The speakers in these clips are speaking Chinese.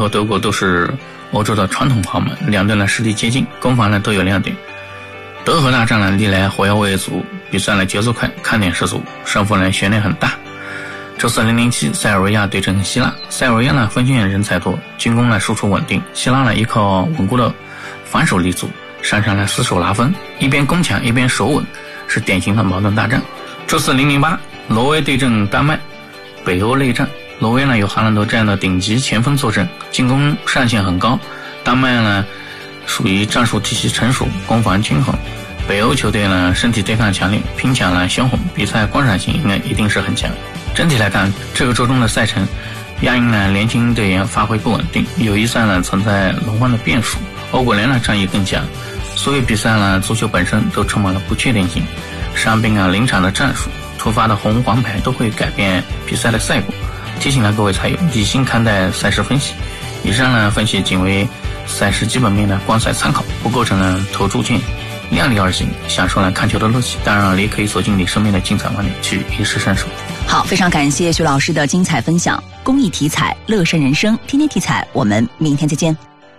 和德国都是欧洲的传统豪门，两队呢实力接近，攻防呢都有亮点。德荷大战呢历来火药味足，比赛呢节奏快，看点十足，胜负呢悬念很大。周四007塞尔维亚对阵希腊，塞尔维亚呢锋线人才多，进攻呢输出稳定，希腊呢依靠稳固的防守立足，擅长呢死守拿分，一边攻强一边守稳，是典型的矛盾大战。周四008挪威对阵丹麦，北欧内战，挪威呢有哈兰德这样的顶级前锋坐镇，进攻上限很高，丹麦呢属于战术体系成熟，攻防均衡。北欧球队呢身体对抗强烈，拼抢呢凶狠，比赛观赏性应该一定是很强。整体来看，这个周中的赛程，亚英呢年轻队员发挥不稳定，友谊赛呢存在轮换的变数，欧国联呢战意更强。所有比赛呢足球本身都充满了不确定性，伤病临场的战术，突发的红黄牌都会改变比赛的赛果。提醒各位菜友理性看待赛事分析，以上呢分析仅为赛事基本面的观赛参考，不构成投注建议，量力而行，享受看球的乐趣。当然你也可以走进你身边的精彩网点去一试身手。 好，非常感谢徐老师的精彩分享，公益体彩，乐善人生，天天体彩，我们明天再见。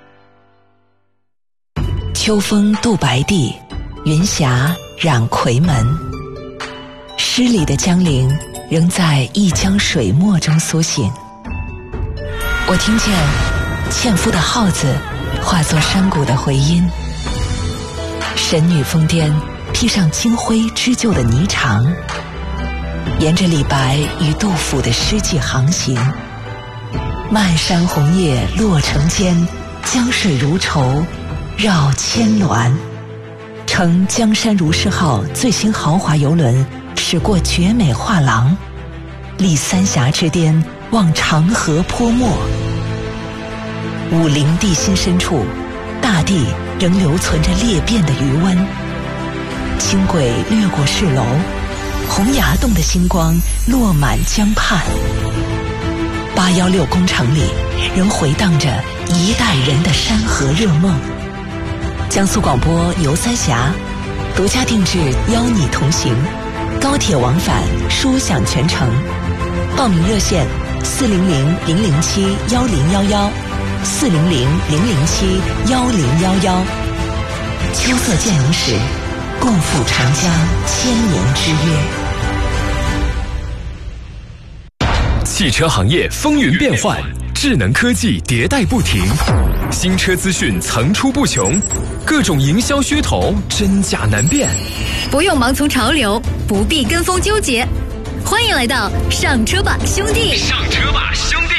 秋风渡白帝，云霞染夔门，诗里的江陵仍在一江水墨中苏醒。我听见纤夫的号子化作山谷的回音，神女疯癫披上金辉织就的霓裳，沿着李白与杜甫的诗迹航行。漫山红叶落成间，江水如绸绕千峦。乘江山如是号最新豪华游轮驶过绝美画廊，立三峡之巅，望长河泼墨。武陵地心深处，大地仍留存着裂变的余温。轻轨掠过市楼，洪崖洞的星光落满江畔。816工厂里仍回荡着一代人的山河热梦。江苏广播游三峡独家定制邀你同行，高铁往返舒享全程。报名热线400-007-1011，400-007-1011。秋色渐浓时，共赴长江千年之约。 汽车行业风云变幻，智能科技迭代不停，新车资讯层出不穷，各种营销噱头真假难辨。 不用盲从潮流，不必跟风纠结，欢迎来到上车吧兄弟！上车吧兄弟！